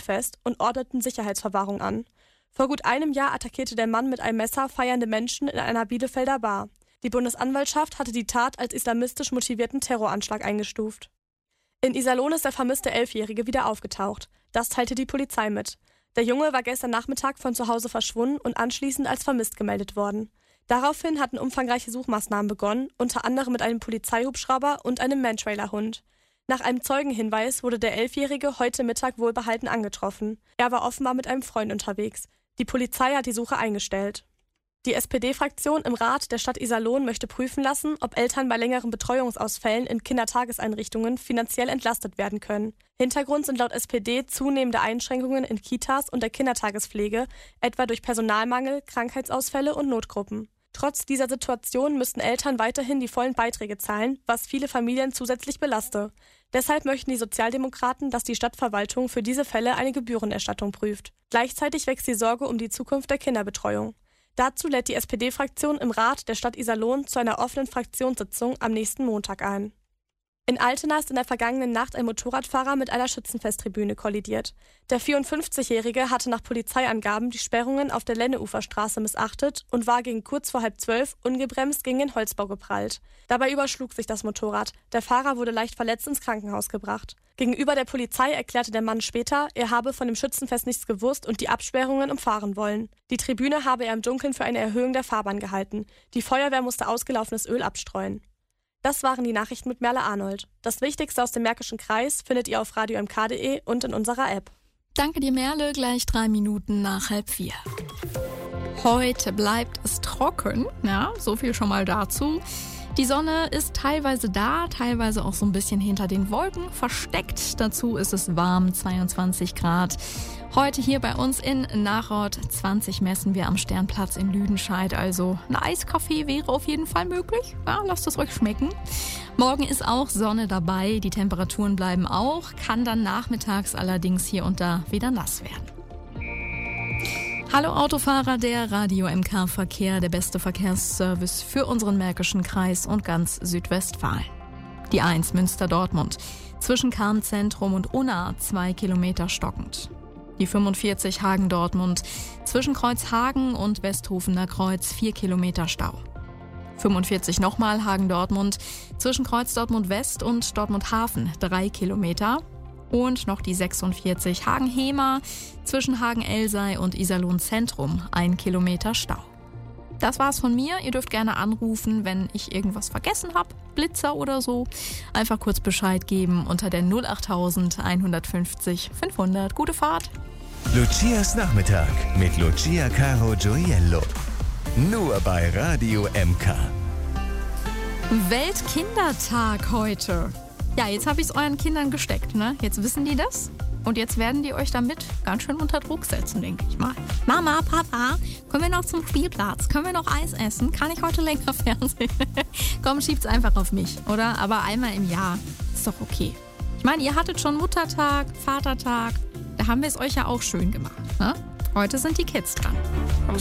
fest und ordneten Sicherheitsverwahrung an. Vor gut einem Jahr attackierte der Mann mit einem Messer feiernde Menschen in einer Bielefelder Bar. Die Bundesanwaltschaft hatte die Tat als islamistisch motivierten Terroranschlag eingestuft. In Iserlohn ist der vermisste 11-Jährige wieder aufgetaucht. Das teilte die Polizei mit. Der Junge war gestern Nachmittag von zu Hause verschwunden und anschließend als vermisst gemeldet worden. Daraufhin hatten umfangreiche Suchmaßnahmen begonnen, unter anderem mit einem Polizeihubschrauber und einem Mantrailer-Hund. Nach einem Zeugenhinweis wurde der 11-Jährige heute Mittag wohlbehalten angetroffen. Er war offenbar mit einem Freund unterwegs. Die Polizei hat die Suche eingestellt. Die SPD-Fraktion im Rat der Stadt Iserlohn möchte prüfen lassen, ob Eltern bei längeren Betreuungsausfällen in Kindertageseinrichtungen finanziell entlastet werden können. Hintergrund sind laut SPD zunehmende Einschränkungen in Kitas und der Kindertagespflege, etwa durch Personalmangel, Krankheitsausfälle und Notgruppen. Trotz dieser Situation müssten Eltern weiterhin die vollen Beiträge zahlen, was viele Familien zusätzlich belaste. Deshalb möchten die Sozialdemokraten, dass die Stadtverwaltung für diese Fälle eine Gebührenerstattung prüft. Gleichzeitig wächst die Sorge um die Zukunft der Kinderbetreuung. Dazu lädt die SPD-Fraktion im Rat der Stadt Iserlohn zu einer offenen Fraktionssitzung am nächsten Montag ein. In Altena ist in der vergangenen Nacht ein Motorradfahrer mit einer Schützenfesttribüne kollidiert. Der 54-Jährige hatte nach Polizeiangaben die Sperrungen auf der Lenneuferstraße missachtet und war gegen kurz vor 11:30 ungebremst gegen den Holzbau geprallt. Dabei überschlug sich das Motorrad. Der Fahrer wurde leicht verletzt ins Krankenhaus gebracht. Gegenüber der Polizei erklärte der Mann später, er habe von dem Schützenfest nichts gewusst und die Absperrungen umfahren wollen. Die Tribüne habe er im Dunkeln für eine Erhöhung der Fahrbahn gehalten. Die Feuerwehr musste ausgelaufenes Öl abstreuen. Das waren die Nachrichten mit Merle Arnold. Das Wichtigste aus dem Märkischen Kreis findet ihr auf radiomk.de und in unserer App. Danke dir, Merle. Gleich 3 Minuten nach 3:30. Heute bleibt es trocken. Ja, so viel schon mal dazu. Die Sonne ist teilweise da, teilweise auch so ein bisschen hinter den Wolken versteckt. Dazu ist es warm, 22 Grad. Heute hier bei uns in Nachod 20 messen wir am Sternplatz in Lüdenscheid. Also ein Eiskaffee wäre auf jeden Fall möglich. Ja, lasst es euch schmecken. Morgen ist auch Sonne dabei. Die Temperaturen bleiben auch. Kann dann nachmittags allerdings hier und da wieder nass werden. Hallo Autofahrer, der Radio MK Verkehr, der beste Verkehrsservice für unseren Märkischen Kreis und ganz Südwestfalen. Die 1 Münster-Dortmund, zwischen Karmzentrum und Unna 2 Kilometer stockend. Die 45 Hagen-Dortmund, zwischen Kreuzhagen und Westhofener Kreuz 4 Kilometer Stau. 45 nochmal Hagen-Dortmund, zwischen Kreuz Dortmund West und Dortmund Hafen 3 Kilometer. Und noch die 46 Hagen-Hemer, zwischen Hagen-Elsei und Iserlohn Zentrum 1 Kilometer Stau. Das war's von mir. Ihr dürft gerne anrufen, wenn ich irgendwas vergessen habe, Blitzer oder so. Einfach kurz Bescheid geben unter der 08000 150 500. Gute Fahrt. Lucias Nachmittag mit Lucia Caro Gioiello. Nur bei Radio MK. Weltkindertag heute. Ja, jetzt habe ich es euren Kindern gesteckt, ne? Jetzt wissen die das. Und jetzt werden die euch damit ganz schön unter Druck setzen, denke ich mal. Mama, Papa, können wir noch zum Spielplatz? Können wir noch Eis essen? Kann ich heute länger Fernsehen? Komm, schiebt's einfach auf mich, oder? Aber einmal im Jahr ist doch okay. Ich meine, ihr hattet schon Muttertag, Vatertag. Da haben wir es euch ja auch schön gemacht, ne? Heute sind die Kids dran.